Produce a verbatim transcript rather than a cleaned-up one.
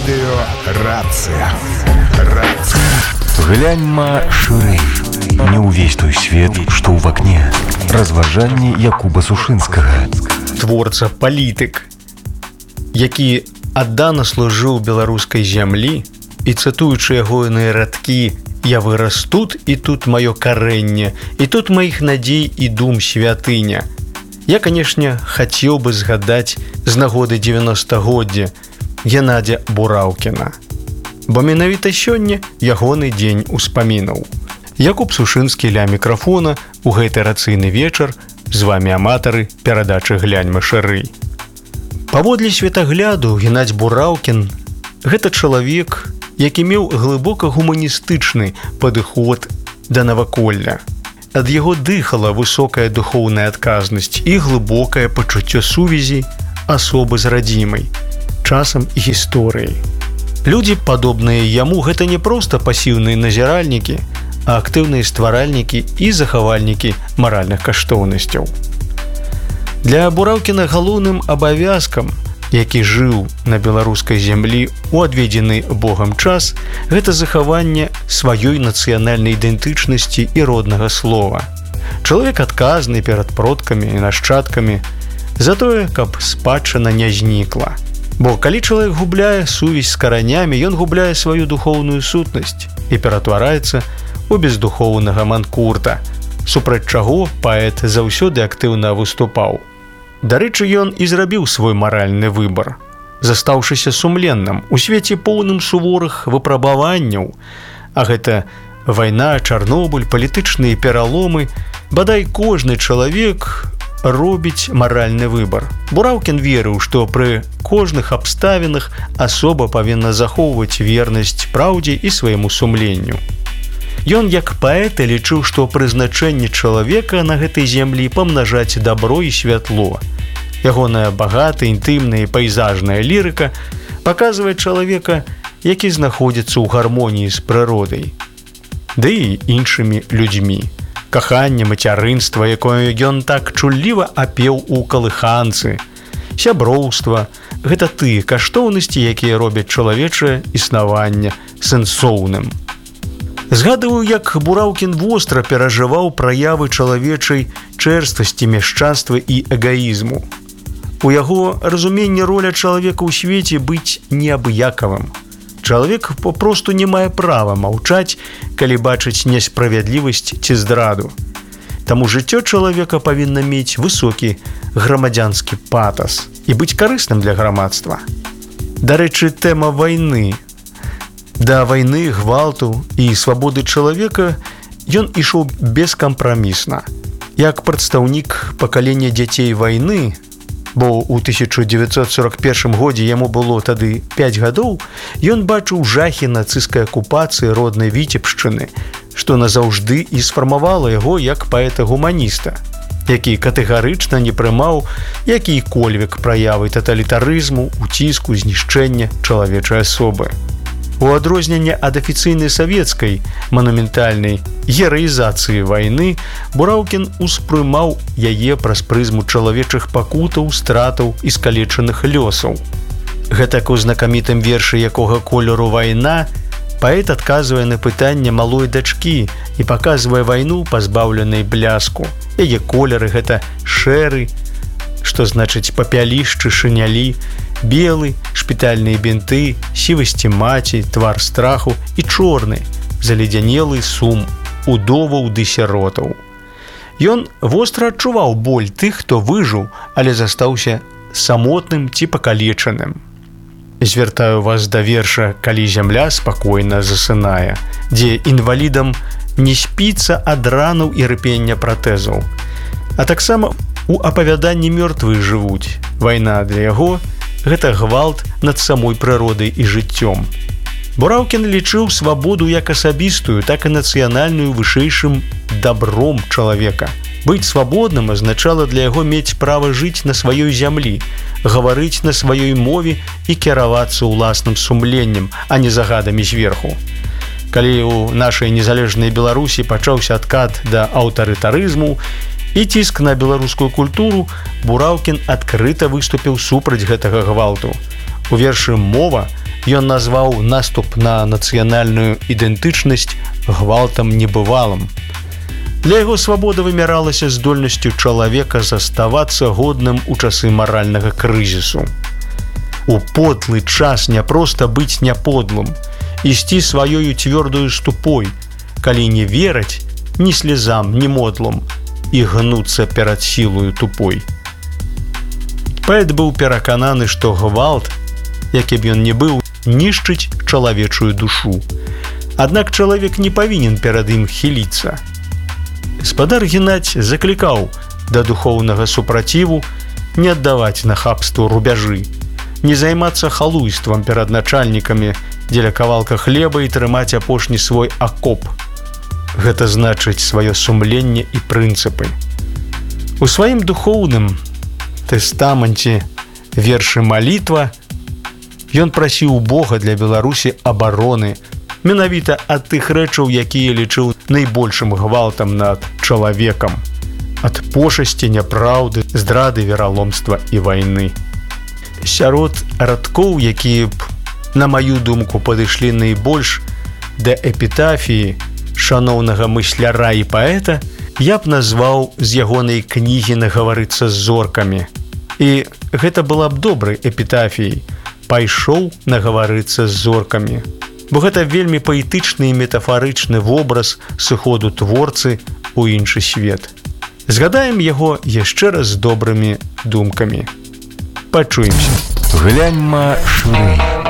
Радыё Рацыя. Рацыя. Гляньма шырэй. Не ўвесь той свет, што ў вакне. Разважанні Якуба Сушынскага. Творца палітык, які аддана служыў беларускай зямлі і цытуючы ягоныя радкі «Я вырас тут, і тут маё карэнне, і тут маіх надзей і дум святыня». Я, канешне, хацеў бы згадаць з нагоды дзевяностагоддзя Геннадзя Бураўкіна, бо менавіта сёння ягоны дзень успамінаў. Якуб Сушынскі ля мікрафона у гэты рацыйны вечар. З вамі аматары перадачы «Гляньма шырэй». Паводле светагляду Геннадзь Бураўкін – гэта чалавек, які меў глыбока гуманістычны падыход да наваколля. Ад яго дыхала высокая духоўная адказнасць і глыбокае пачуццё сувязі асобы з радзімай, часам і гісторыяй. Людзі, падобныя яму, гэта не проста пасіўныя назіральнікі, а актыўныя стваральнікі і захавальнікі маральных каштоўнасцяў. Для Бураўкіна галоўным абавязкам, які жыў на беларускай зямлі ў адведзены Богам час, гэта захаванне сваёй нацыянальнай ідэнтычнасці і роднага слова. Чалавек адказны перад продкамі і нашчадкамі за тое, каб спадчына не знікла. Бо калі чалавек губляе сувязь з каранямі, ён губляе сваю духоўную сутнасць і ператвараецца у бездухоўнага манкурта, супраць чаго паэт заўсёды актыўна выступаў. Дарэчы, ён і зрабіў свой маральны выбар, застаўшыся сумленным у свеце поўным суворых выпрабаванняў, а гэта вайна, Чарнобыль, палітычныя пераломы, бадай кожны чалавек робіць маральны выбар. Бураўкін верыў, што пры кожных абставінах асоба павінна захоўваць вернасць праўдзе і свайму сумленню. Ён, як паэт, лічыў, што прызначэнне чалавека на гэтай зямлі памнажаць дабро і святло. Ягоная багатая, інтымная і пейзажная лірыка паказвае чалавека, які знаходзіцца ў гармоніі з прыродай, ды і іншымі людзьмі. Каханне, мацярынства, якое ён так чулліва апеў у калыханцы, сяброўства – гэта тыя каштоўнасці, якія робяць чалавечае існаванне сэнсоўным. Згадываю, як Бураўкін востра перажываў праявы чалавечай чэрствасці, мяшчанства і эгаізму. У яго разуменне роля чалавека ў свеце быць неабыякавым. Чалавек папросту не мае права маўчаць, калі бачыць несправядлівасць ці здраду. Таму жыццё чалавека павінна мець высокі грамадзянскі патас і быць карысным для грамадства. Дарэчы, тэма вайны. Да вайны, гвалту і свабоды чалавека ён ішоў бескампрамісна. Як прадстаўнік пакалення дзяцей вайны, бо ў тысяча дзевяцьсот сорок першым годзе яму было тады пяць гадоў, ён бачыў жахі нацысцкай акупацыі роднай Віцебшчыны, што назаўжды і сфармавала яго як паэта-гуманіста, які катэгарычна не прымаў які-кольвек праявы таталітарызму, уціску, знішчэння чалавечай асобы. У адрозненне ад афіцыйнай савецкай манументальнай гераізацыі вайны, Бураўкін успрымаў яе праз прызму чалавечых пакутаў, стратаў і скалечаных лёсаў. Гэтак у знакамітым вершы «Якога колеру вайна» паэт адказвае на пытанне малой дачкі і паказвае вайну, пазбаўленай бляску. Яе колеры – гэта шэры, што значыць папялішчы, шынялі, белы, шпітальныя бінты, сівасці маці, твар страху і чорны, заледзянелы сум удоваў ды сіротаў. Ён востра адчуваў боль тых, хто выжыў, але застаўся самотным ці пакалечаным. Звяртаю вас да верша «Калі зямля спакойна засынае», дзе інвалідам не спіцца ад ранаў і рыпення пратэзаў. А таксама у апавяданні «Мёртвыя жывуць». Вайна для яго – гэта гвалт над самой прыродай і жыццём. Бураўкін лічыў свабоду як асабістую, так і нацыянальную вышэйшым дабром чалавека. Быць свабодным азначала для яго мець права жыць на сваёй зямлі, гаварыць на сваёй мове і кіравацца ўласным сумленнем, а не загадамі зверху. Калі ў нашай незалежнай Беларусі пачаўся адкат да аўтарытарызму і ціск на беларускую культуру, Бураўкін адкрыта выступіў супраць гэтага гвалту. У вершы «Мова» ён назваў наступ на нацыянальную ідэнтычнасць гвалтам небывалым. Для яго свабода вымяралася здольнасцю чалавека заставацца годным у часы маральнага крызісу. У подлы час няпроста быць няподлым, ісці сваёю цвёрдаю ступой, калі не вераць ні слезам, ні модлам і гнуцца перад сілою тупой. Паэт быў перакананы, што гвалт, які б ён не быў, нішчыць чалавечую душу. Аднак чалавек не павінен перад ім хіліцца. Спадар Геннадзь заклікаў да духоўнага супраціву не аддаваць нахабству рубяжы, не займацца халуйствам перад начальнікамі дзеля кавалка хлеба і трымаць апошні свой акоп. Гэта значыць сваё сумленне і прынцыпы. У сваім духоўным тэстаменце вершы малітва ён прасіў Бога для Беларусі абароны, менавіта ад тых рэчаў, якія лічыў найбольшым гвалтам над чалавекам, ад пошасці, няпраўды, здрады, вераломства і вайны. Сярод радкоў, якія б, на маю думку, падышлі найбольш да эпітафіі шаноўнага мысляра і паэта, я б назваў з ягонай кнігі «Нагаварыцца з зоркамі». І гэта была б добрай эпітафіяй «Пайшоў нагаварыцца з зоркамі». Бо гэта вельмі паэтычны і метафарычны вобраз сыходу творцы ў іншы свет. Згадаем яго яшчэ раз з добрымі думкамі. Пачуемся. Гляньма шырэй.